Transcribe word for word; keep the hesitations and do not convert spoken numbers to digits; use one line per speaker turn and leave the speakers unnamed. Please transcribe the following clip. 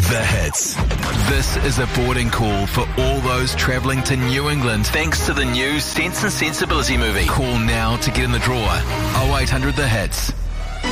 The Hits. This is a boarding call for all those travelling to New England thanks to the new Sense and Sensibility movie. Call now to get in the draw. oh eight hundred The Hits.